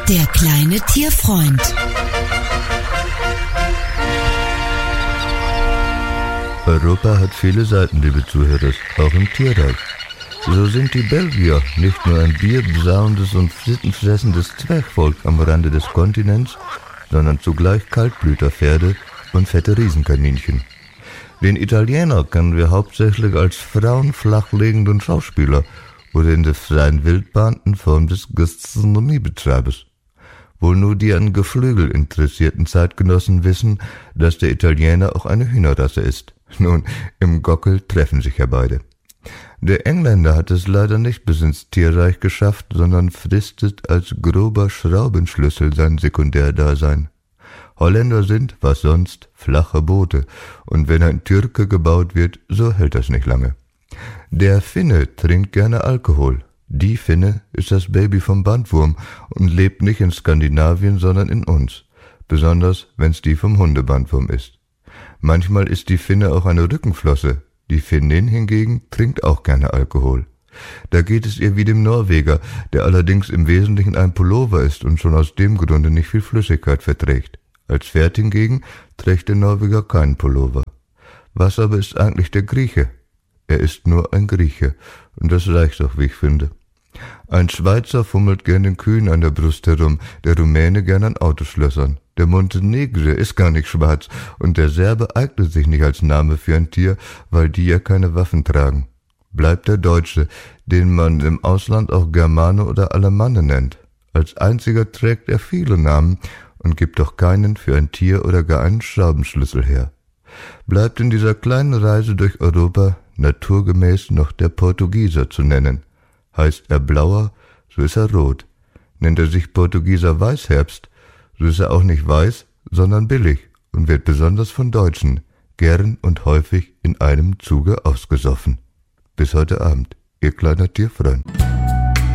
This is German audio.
Der kleine Tierfreund. Europa hat viele Seiten, liebe Zuhörer, auch im Tierreich. So sind die Belgier nicht nur ein bierbesauendes und sittenfressendes Zwergvolk am Rande des Kontinents, sondern zugleich Kaltblüterpferde und fette Riesenkaninchen. Den Italiener kennen wir hauptsächlich als frauenflachlegenden Schauspieler oder in der freien Wildbahn in Form des Gastronomiebetreibers. Wohl nur die an Geflügel interessierten Zeitgenossen wissen, dass der Italiener auch eine Hühnerrasse ist. Nun, im Gockel treffen sich ja beide. Der Engländer hat es leider nicht bis ins Tierreich geschafft, sondern fristet als grober Schraubenschlüssel sein Sekundärdasein. Holländer sind, was sonst, flache Boote, und wenn ein Türke gebaut wird, so hält das nicht lange. Der Finne trinkt gerne Alkohol. Die Finne ist das Baby vom Bandwurm und lebt nicht in Skandinavien, sondern in uns, besonders wenn's die vom Hundebandwurm ist. Manchmal ist die Finne auch eine Rückenflosse, die Finnin hingegen trinkt auch gerne Alkohol. Da geht es ihr wie dem Norweger, der allerdings im Wesentlichen ein Pullover ist und schon aus dem Grunde nicht viel Flüssigkeit verträgt. Als Pferd hingegen trägt der Norweger keinen Pullover. Was aber ist eigentlich der Grieche? Er ist nur ein Grieche, und das reicht auch, wie ich finde. Ein Schweizer fummelt gern den Kühen an der Brust herum, der Rumäne gern an Autoschlössern. Der Montenegre ist gar nicht schwarz, und der Serbe eignet sich nicht als Name für ein Tier, weil die ja keine Waffen tragen. Bleibt der Deutsche, den man im Ausland auch Germane oder Alemanne nennt. Als einziger trägt er viele Namen und gibt doch keinen für ein Tier oder gar einen Schraubenschlüssel her. Bleibt in dieser kleinen Reise durch Europa naturgemäß noch der Portugieser zu nennen. Heißt er Blauer, so ist er rot. Nennt er sich Portugieser Weißherbst, so ist er auch nicht weiß, sondern billig und wird besonders von Deutschen gern und häufig in einem Zuge ausgesoffen. Bis heute Abend, Ihr kleiner Tierfreund.